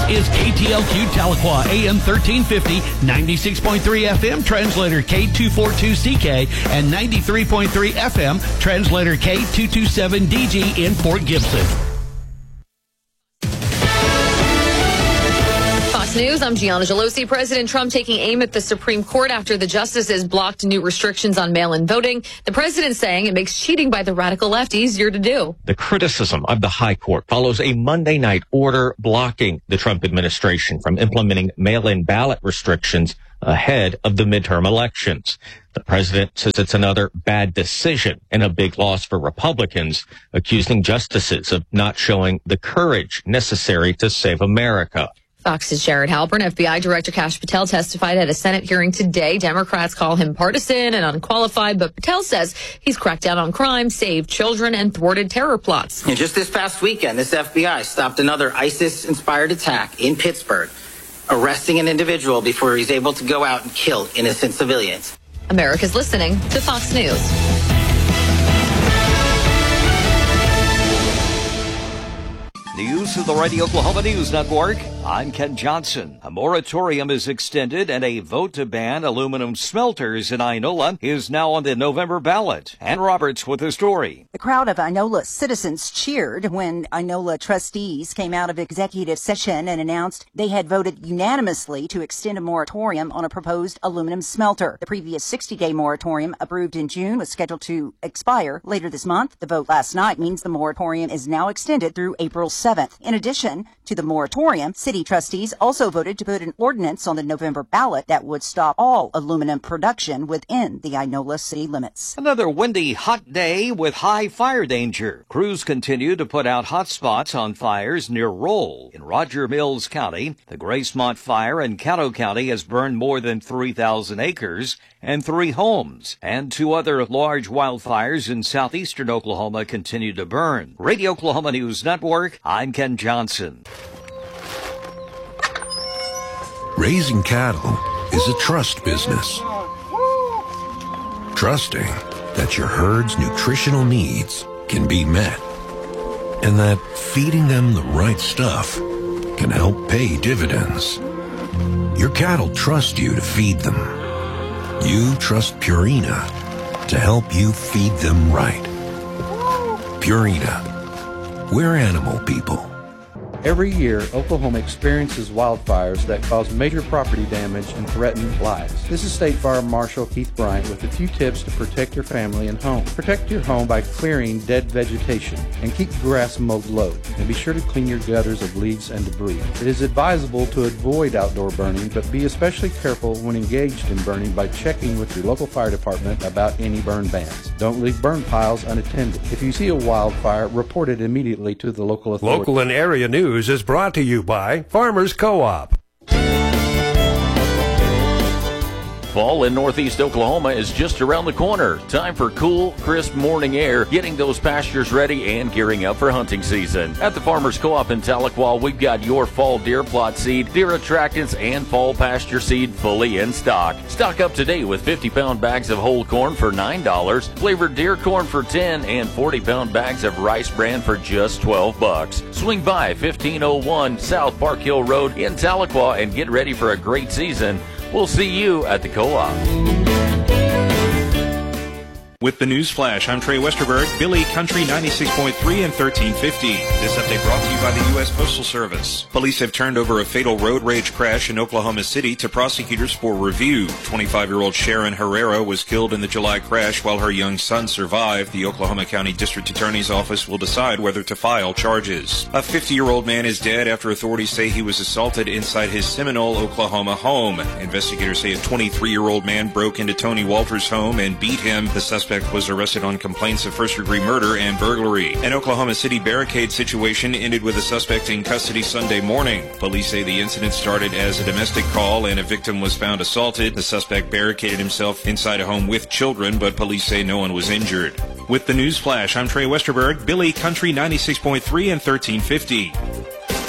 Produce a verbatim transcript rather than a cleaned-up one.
is K T L Q Tahlequah, A M thirteen fifty, ninety-six point three F M, translator K two forty-two C K, and ninety-three point three F M, translator K two twenty-seven D G in Fort Gibson. News. I'm Gianna Gelosi. President Trump taking aim at the Supreme Court after the justices blocked new restrictions on mail-in voting. The president saying it makes cheating by the radical left easier to do. The criticism of the high court follows a Monday night order blocking the Trump administration from implementing mail-in ballot restrictions ahead of the midterm elections. The president says it's another bad decision and a big loss for Republicans, accusing justices of not showing the courage necessary to save America. Fox's Jared Halpern. F B I Director Kash Patel testified at a Senate hearing today. Democrats call him partisan and unqualified, but Patel says he's cracked down on crime, saved children, and thwarted terror plots. And just this past weekend, this F B I stopped another ISIS-inspired attack in Pittsburgh, arresting an individual before he's able to go out and kill innocent civilians. America's listening to Fox News. News of the Radio Oklahoma News Network. I'm Ken Johnson. A moratorium is extended and a vote to ban aluminum smelters in Inola is now on the November ballot. Ann Roberts with the story. The crowd of Inola citizens cheered when Inola trustees came out of executive session and announced they had voted unanimously to extend a moratorium on a proposed aluminum smelter. The previous sixty-day moratorium approved in June was scheduled to expire later this month. The vote last night means the moratorium is now extended through April seventh. In addition to the moratorium, city trustees also voted to put an ordinance on the November ballot that would stop all aluminum production within the Inola city limits. Another windy, hot day with high fire danger. Crews continue to put out hot spots on fires near Roll in Roger Mills County. The Gracemont fire in Caddo County has burned more than three thousand acres and three homes. And two other large wildfires in southeastern Oklahoma continue to burn. Radio Oklahoma News Network, I'm Ken Johnson. Raising cattle is a trust business. Trusting that your herd's nutritional needs can be met and that feeding them the right stuff can help pay dividends. Your cattle trust you to feed them. You trust Purina to help you feed them right. Purina, we're animal people. Every year, Oklahoma experiences wildfires that cause major property damage and threaten lives. This is State Farm Marshal Keith Bryant with a few tips to protect your family and home. Protect your home by clearing dead vegetation and keep grass mowed low. And be sure to clean your gutters of leaves and debris. It is advisable to avoid outdoor burning, but be especially careful when engaged in burning by checking with your local fire department about any burn bans. Don't leave burn piles unattended. If you see a wildfire, report it immediately to the local authority. Local and area news is brought to you by Farmers Co-op. Fall in Northeast Oklahoma is just around the corner. Time for cool, crisp morning air, getting those pastures ready and gearing up for hunting season. At the Farmers Co-op in Tahlequah, we've got your fall deer plot seed, deer attractants, and fall pasture seed fully in stock. Stock up today with fifty-pound bags of whole corn for nine dollars, flavored deer corn for ten dollars, and forty-pound bags of rice bran for just twelve bucks. Swing by fifteen oh one South Park Hill Road in Tahlequah and get ready for a great season. We'll see you at the co-op. With the News Flash, I'm Trey Westerberg, Billy Country ninety-six point three and thirteen fifty. This update brought to you by the U S Postal Service. Police have turned over a fatal road rage crash in Oklahoma City to prosecutors for review. twenty-five-year-old Sharon Herrera was killed in the July crash while her young son survived. The Oklahoma County District Attorney's Office will decide whether to file charges. A fifty-year-old man is dead after authorities say he was assaulted inside his Seminole, Oklahoma home. Investigators say a twenty-three-year-old man broke into Tony Walters' home and beat him. The suspect was arrested on complaints of first-degree murder and burglary. An Oklahoma City barricade situation ended with a suspect in custody Sunday morning. Police say the incident started as a domestic call and a victim was found assaulted. The suspect barricaded himself inside a home with children, but police say no one was injured. With the News Flash, I'm Trey Westerberg, Billy Country ninety-six point three and thirteen fifty.